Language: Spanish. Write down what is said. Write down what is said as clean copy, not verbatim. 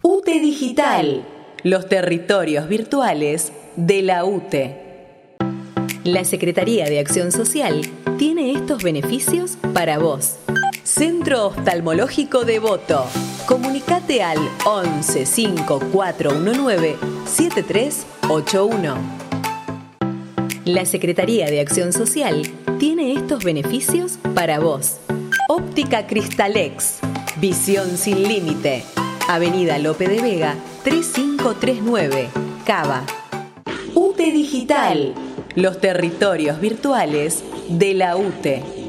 UTE Digital, los territorios virtuales de la UTE. La Secretaría de Acción Social tiene estos beneficios para vos. Centro Oftalmológico Devoto. Comunicate al 11 5419 7381. La Secretaría de Acción Social tiene estos beneficios para vos. Óptica Cristalex. Visión sin límite. Avenida Lope de Vega, 3539, Cava. UTE Digital, los territorios virtuales de la UTE.